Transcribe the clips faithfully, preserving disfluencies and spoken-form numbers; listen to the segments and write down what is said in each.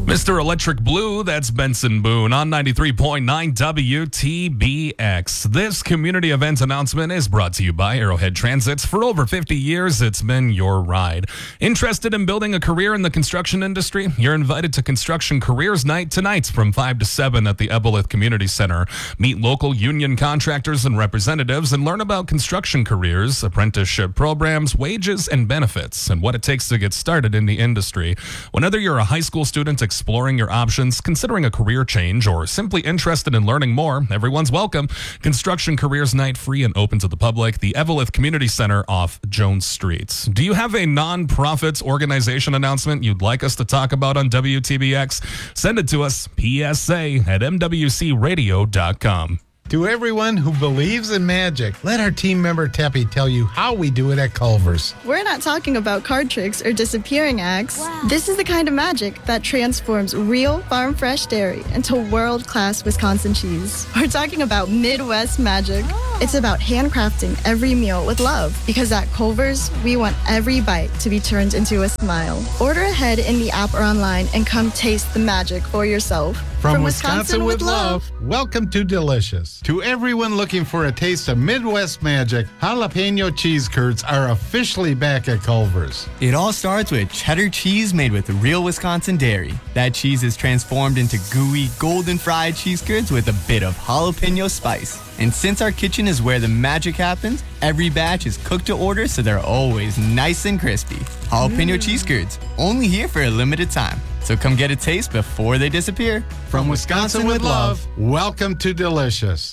Mister Electric Blue, that's Benson Boone on ninety-three point nine W T B X. This community event announcement is brought to you by Arrowhead Transits. For over fifty years, it's been your ride. Interested in building a career in the construction industry? You're invited to Construction Careers Night tonight from five to seven at the Eveleth Community Center. Meet local union contractors and representatives and learn about construction careers, apprenticeship programs, wages, and benefits, and what it takes to get started in the industry. Whether you're a high school student exploring your options, considering a career change, or simply interested in learning more, everyone's welcome. Construction Careers Night, free and open to the public. The Eveleth Community Center off Jones Street. Do you have a non-profit organization announcement you'd like us to talk about on W T B X? Send it to us, P S A at M W C radio dot com. To everyone who believes in magic, let our team member Teppy tell you how we do it at Culver's. We're not talking about card tricks or disappearing acts. Wow. This is the kind of magic that transforms real farm-fresh dairy into world-class Wisconsin cheese. We're talking about Midwest magic. Oh. It's about handcrafting every meal with love, because at Culver's, we want every bite to be turned into a smile. Order ahead in the app or online and come taste the magic for yourself. From, From Wisconsin, Wisconsin with love, love, welcome to Delicious. To everyone looking for a taste of Midwest magic, jalapeno cheese curds are officially back at Culver's. It all starts with cheddar cheese made with real Wisconsin dairy. That cheese is transformed into gooey, golden fried cheese curds with a bit of jalapeno spice. And since our kitchen is where the magic happens, every batch is cooked to order, so they're always nice and crispy. Jalapeno mm. cheese curds, only here for a limited time. So come get a taste before they disappear. From Wisconsin with love, welcome to Delicious.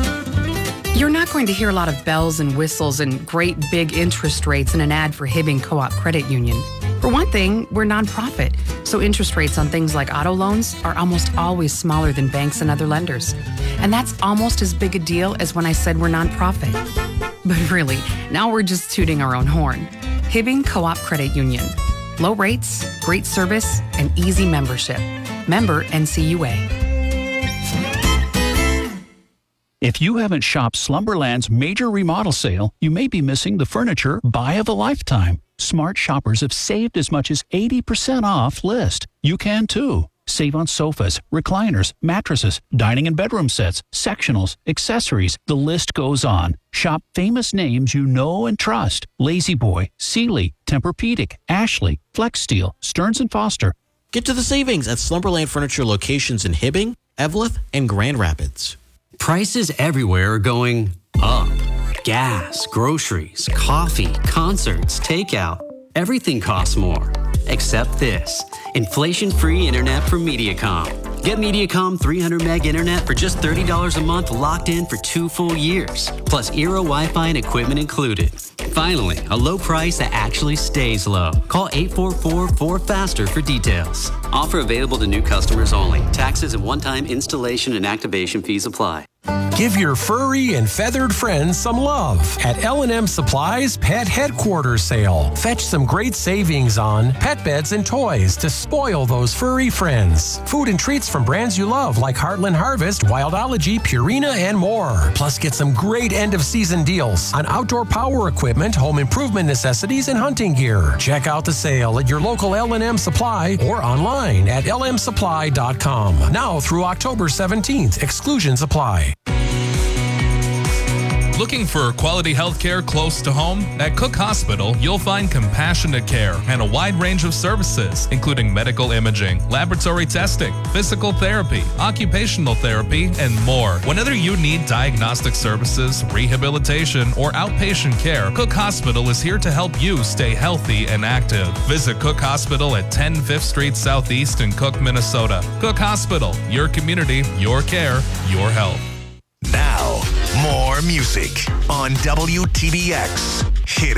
You're not going to hear a lot of bells and whistles and great big interest rates in an ad for Hibbing Co-op Credit Union. For one thing, we're nonprofit, so interest rates on things like auto loans are almost always smaller than banks and other lenders. And that's almost as big a deal as when I said we're nonprofit. But really, now we're just tooting our own horn. Hibbing Co-op Credit Union. Low rates, great service, and easy membership. Member N C U A. If you haven't shopped Slumberland's major remodel sale, you may be missing the furniture buy of a lifetime. Smart shoppers have saved as much as eighty percent off list. You can too. Save on sofas, recliners, mattresses, dining and bedroom sets, sectionals, accessories. The list goes on. Shop famous names you know and trust. La-Z-Boy, Sealy, Tempur-Pedic, Ashley, Flexsteel, Stearns and Foster. Get to the savings at Slumberland Furniture locations in Hibbing, Eveleth, and Grand Rapids. Prices everywhere are going up. Gas, groceries, coffee, concerts, takeout. Everything costs more. Except this. Inflation-free internet from Mediacom. Get Mediacom three hundred meg internet for just thirty dollars a month, locked in for two full years. Plus Eero Wi-Fi and equipment included. Finally, a low price that actually stays low. Call eight four four, four faster for details. Offer available to new customers only. Taxes and one-time installation and activation fees apply. Give your furry and feathered friends some love at L and M Supply's Pet Headquarters Sale. Fetch some great savings on pet beds and toys to spoil those furry friends. Food and treats from brands you love like Heartland Harvest, Wildology, Purina, and more. Plus, get some great end-of-season deals on outdoor power equipment, home improvement necessities, and hunting gear. Check out the sale at your local L and M Supply or online at L M supply dot com. Now through October seventeenth. Exclusions apply. Looking for quality health care close to home? At Cook Hospital, you'll find compassionate care and a wide range of services, including medical imaging, laboratory testing, physical therapy, occupational therapy, and more. Whenever you need diagnostic services, rehabilitation, or outpatient care, Cook Hospital is here to help you stay healthy and active. Visit Cook Hospital at ten Fifth Street Southeast in Cook, Minnesota. Cook Hospital, your community, your care, your health. Now, more music on W T B X. Hit